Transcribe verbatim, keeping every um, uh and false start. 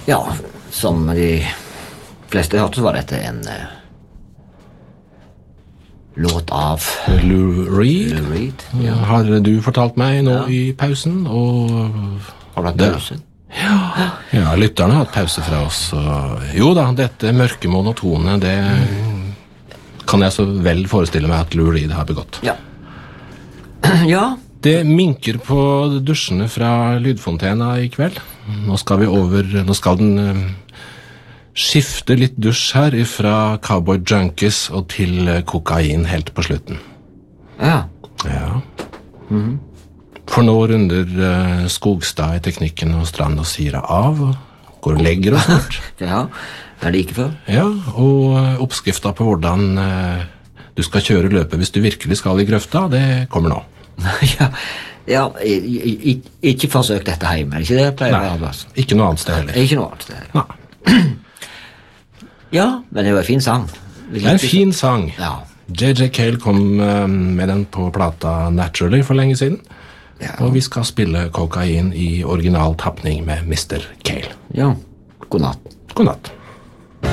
Ja, som de fleste hørte, så var dette en uh, låt av Lou Reed. Lou Reed, ja. Har du fortalt meg nå ja. I pausen, og har du hatt pause? Ja, ja, lytterne har hatt pause fra oss. Og, jo da, dette mørke monotone, det mm. kan jeg så vel forestille meg at Lou Reed har begått. Ja. Ja. Det minker på dusjene fra lydfontena I kveld. Nå skal vi over, nå skal den um, skifte litt dusj her fra Cowboy Junkies og til uh, kokain helt på slutten. Ja. Ja. Mhm. For nå runder uh, Skogstad I teknikken og Strand og Sira av, og går og legger oss snart. Ja, det er like før. Ja, og uh, oppskrifta på hvordan uh, du skal kjøre løpet hvis du virkelig skal I grøfta, det kommer nå. Ja, ja ikke forsøk dette hjemme, ikke det? Pleier Nei, å altså. Ikke noe annet sted heller. Ikke noe annet sted heller. Nei. Ja, men det var en fin sang. Det er en fin sang. Ja. J J Cale kom uh, med den på plata Naturally for lenge siden. Ja. Og vi skal spille kokain I original tappning med mister Cale. Ja, god natt. God natt.